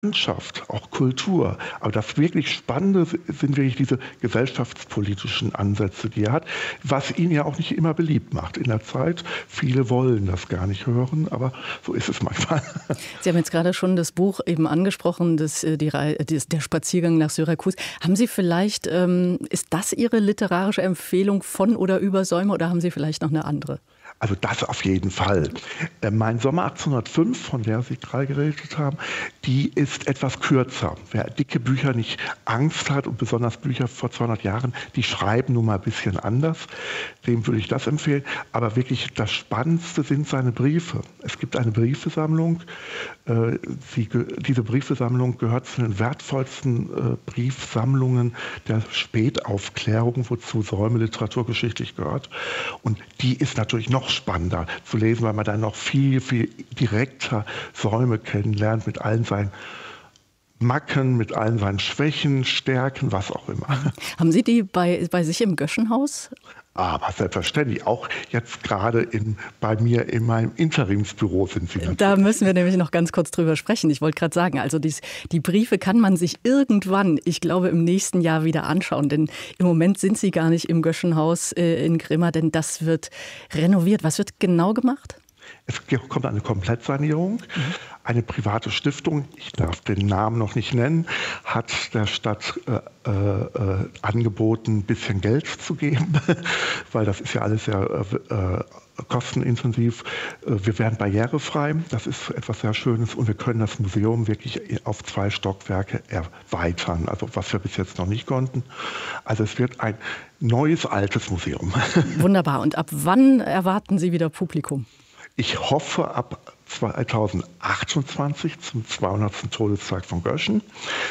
Landschaft, auch Kultur. Aber das wirklich Spannende sind wirklich diese gesellschaftspolitischen Ansätze, die er hat, was ihn ja auch nicht immer beliebt macht in der Zeit. Viele wollen das gar nicht hören, aber so ist es manchmal. Sie haben jetzt gerade schon das Buch eben angesprochen, der Spaziergang nach Syrakus. Haben Sie vielleicht, ist das Ihre literarische Empfehlung von oder über Säume oder haben Sie vielleicht noch eine andere? Also das auf jeden Fall. Mein Sommer 1805, von der Sie gerade geredet haben, die ist etwas kürzer. Wer dicke Bücher nicht Angst hat und besonders Bücher vor 200 Jahren, die schreiben nun mal ein bisschen anders, dem würde ich das empfehlen. Aber wirklich das Spannendste sind seine Briefe. Es gibt eine Briefesammlung. Diese Briefesammlung gehört zu den wertvollsten Briefsammlungen der Spätaufklärung, wozu Säume literaturgeschichtlich gehört. Und die ist natürlich noch spannender zu lesen, weil man dann noch viel, viel direkter Säume kennenlernt mit allen seinen Macken, mit allen seinen Schwächen, Stärken, was auch immer. Haben Sie die bei sich im Göschenhaus? Aber selbstverständlich, auch jetzt gerade bei mir in meinem Interimsbüro sind sie natürlich. Da müssen wir nämlich noch ganz kurz drüber sprechen. Ich wollte gerade sagen, also die Briefe kann man sich irgendwann, ich glaube im nächsten Jahr wieder anschauen, denn im Moment sind sie gar nicht im Göschenhaus in Grimma, denn das wird renoviert. Was wird genau gemacht? Es kommt eine Komplettsanierung. Eine private Stiftung, ich darf den Namen noch nicht nennen, hat der Stadt angeboten, ein bisschen Geld zu geben, weil das ist ja alles sehr kostenintensiv. Wir werden barrierefrei, das ist etwas sehr Schönes und wir können das Museum wirklich auf 2 Stockwerke erweitern, also was wir bis jetzt noch nicht konnten. Also es wird ein neues, altes Museum. Wunderbar. Und ab wann erwarten Sie wieder Publikum? Ich hoffe ab 2028 zum 200. Todestag von Göschen.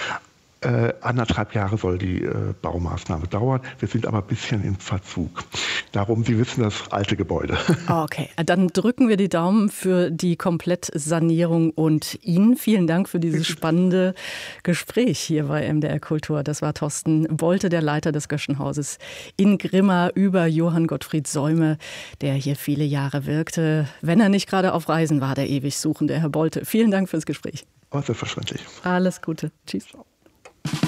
1,5 Jahre soll die Baumaßnahme dauern. Wir sind aber ein bisschen im Verzug. Darum, Sie wissen, das alte Gebäude. Okay, dann drücken wir die Daumen für die Komplettsanierung und Ihnen vielen Dank für dieses spannende Gespräch hier bei MDR Kultur. Das war Thorsten Bolte, der Leiter des Göschenhauses in Grimma, über Johann Gottfried Säume, der hier viele Jahre wirkte. Wenn er nicht gerade auf Reisen war, der ewig Suchende, Herr Bolte. Vielen Dank fürs Gespräch. Selbstverständlich. Alles Gute. Tschüss.